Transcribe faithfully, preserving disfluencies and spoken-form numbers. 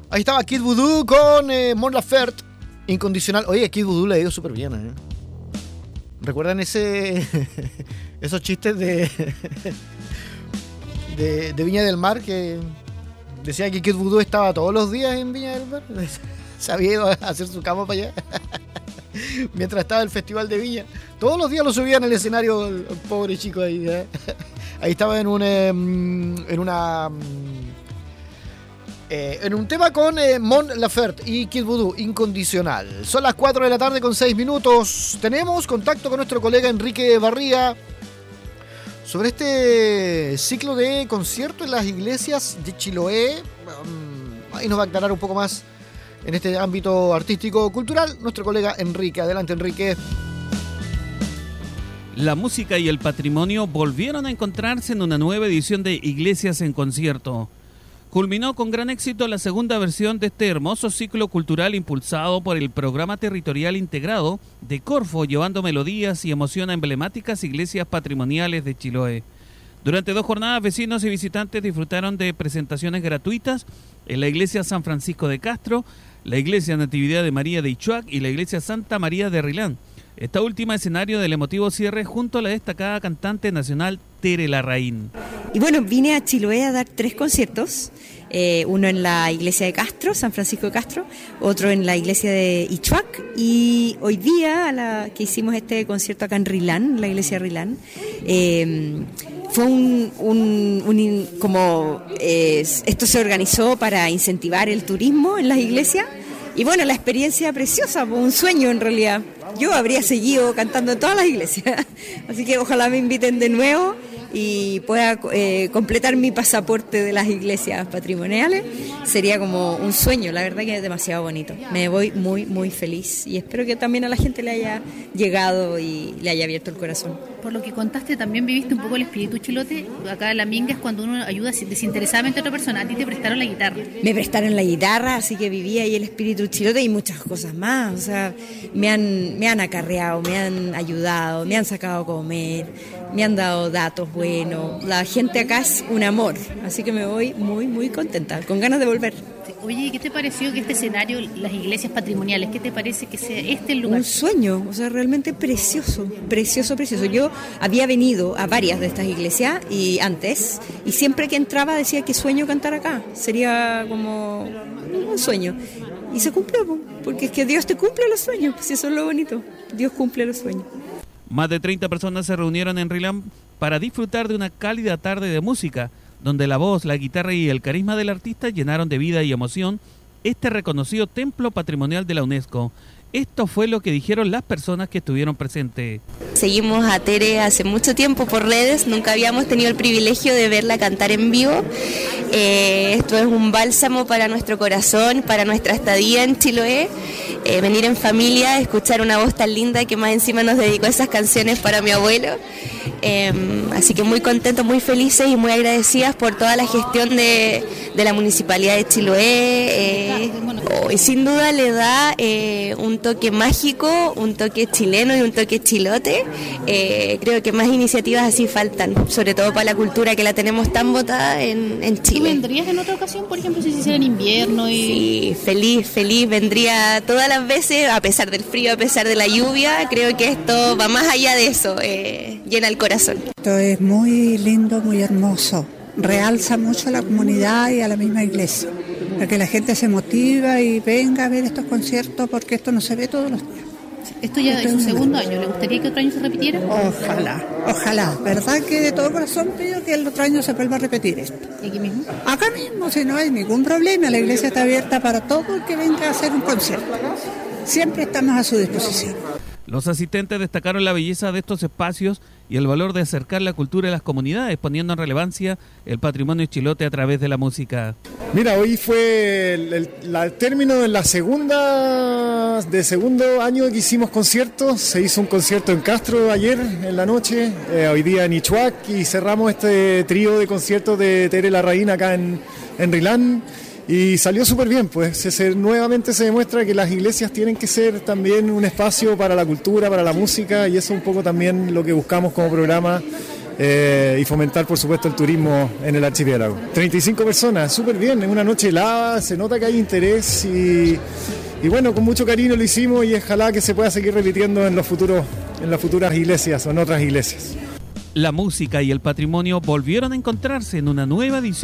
Ahí estaba Kid Voodoo con eh, Mon Laferte, Incondicional. Oye, a Kid Voodoo le ha ido súper bien, ¿eh? ¿Recuerdan ese esos chistes de, de de Viña del Mar que decía que Kid Voodoo estaba todos los días en Viña del Mar? Se había ido a hacer su cama para allá mientras estaba el Festival de Viña. Todos los días lo subían al escenario el, el pobre chico ahí, ¿eh? Ahí estaba en un eh, en una Eh, en un tema con eh, Mon Laferte y Kid Voodoo, Incondicional. Son las cuatro de la tarde con seis minutos. Tenemos contacto con nuestro colega Enrique Barría sobre este ciclo de conciertos en las iglesias de Chiloé. Um, ahí nos va a aclarar un poco más en este ámbito artístico-cultural nuestro colega Enrique. Adelante, Enrique. La música y el patrimonio volvieron a encontrarse en una nueva edición de Iglesias en Concierto. Culminó con gran éxito la segunda versión de este hermoso ciclo cultural impulsado por el Programa Territorial Integrado de Corfo, llevando melodías y emoción a emblemáticas iglesias patrimoniales de Chiloé. Durante dos jornadas, vecinos y visitantes disfrutaron de presentaciones gratuitas en la iglesia San Francisco de Castro, la iglesia Natividad de María de Ichuac y la iglesia Santa María de Rilán. Esta última escenario del emotivo cierre junto a la destacada cantante nacional Tere Larraín. Y bueno, vine a Chiloé a dar tres conciertos, eh, uno en la iglesia de Castro, San Francisco de Castro, otro en la iglesia de Ichuac, y hoy día a la que hicimos este concierto acá en Rilán, la iglesia de Rilán, eh, fue un, un, un como eh, esto se organizó para incentivar el turismo en las iglesias. Y bueno, la experiencia preciosa, un sueño en realidad. Yo habría seguido cantando en todas las iglesias, así que ojalá me inviten de nuevo y pueda eh, completar mi pasaporte de las iglesias patrimoniales. Sería como un sueño, la verdad que es demasiado bonito. Me voy muy, muy feliz y espero que también a la gente le haya llegado y le haya abierto el corazón. Por lo que contaste, también viviste un poco el espíritu chilote. Acá en la minga es cuando uno ayuda desinteresadamente a otra persona. A ti te prestaron la guitarra. Me prestaron la guitarra, así que viví ahí el espíritu chilote y muchas cosas más. O sea, me han, me han acarreado, me han ayudado, me han sacado a comer, me han dado datos buenos. La gente acá es un amor, así que me voy muy, muy contenta, con ganas de volver. Oye, ¿qué te pareció que este escenario, las iglesias patrimoniales, qué te parece que sea este el lugar? Un sueño, o sea, realmente precioso, precioso, precioso. Yo había venido a varias de estas iglesias y antes, y siempre que entraba decía que sueño cantar acá, sería como un sueño. Y se cumplió, porque es que Dios te cumple los sueños, pues eso es lo bonito, Dios cumple los sueños. Más de treinta personas se reunieron en Rilán para disfrutar de una cálida tarde de música, donde la voz, la guitarra y el carisma del artista llenaron de vida y emoción este reconocido templo patrimonial de la UNESCO. Esto fue lo que dijeron las personas que estuvieron presentes. Seguimos a Tere hace mucho tiempo por redes, nunca habíamos tenido el privilegio de verla cantar en vivo. Eh, esto es un bálsamo para nuestro corazón, para nuestra estadía en Chiloé. Eh, venir en familia, escuchar una voz tan linda que más encima nos dedicó esas canciones para mi abuelo. Eh, así que muy contentos, muy felices y muy agradecidas por toda la gestión de, de la Municipalidad de Chiloé. Eh, oh, y sin duda le da eh, un toque mágico, un toque chileno y un toque chilote. Eh, creo que más iniciativas así faltan, sobre todo para la cultura que la tenemos tan botada en, en Chile. ¿Tú vendrías en otra ocasión, por ejemplo, si se hiciera en invierno? Y... Sí, feliz, feliz, vendría todas las veces, a pesar del frío, a pesar de la lluvia. Creo que esto va más allá de eso, eh, llena el corazón. Esto es muy lindo, muy hermoso, realza mucho a la comunidad y a la misma iglesia, para que la gente se motiva y venga a ver estos conciertos, porque esto no se ve todos los días. Esto ya es su segundo año, ¿le gustaría que otro año se repitiera? Ojalá, ojalá, verdad que de todo corazón pido que el otro año se vuelva a repetir esto. ¿Y aquí mismo? Acá mismo, si no hay ningún problema, la iglesia está abierta para todo el que venga a hacer un concierto. Siempre estamos a su disposición. Los asistentes destacaron la belleza de estos espacios y el valor de acercar la cultura a las comunidades, poniendo en relevancia el patrimonio chilote a través de la música. Mira, hoy fue el, el, la, el término de la segunda, de segundo año que hicimos conciertos. Se hizo un concierto en Castro ayer en la noche, eh, hoy día en Ichuac, y cerramos este trío de conciertos de Tere Larraín acá en, en Rilán. Y salió súper bien, pues se, se, nuevamente se demuestra que las iglesias tienen que ser también un espacio para la cultura, para la música, y eso es un poco también lo que buscamos como programa eh, y fomentar, por supuesto, el turismo en el archipiélago. treinta y cinco personas, súper bien, en una noche helada, se nota que hay interés y, y bueno, con mucho cariño lo hicimos y ojalá que se pueda seguir repitiendo en los futuros, en las futuras iglesias o en otras iglesias. La música y el patrimonio volvieron a encontrarse en una nueva edición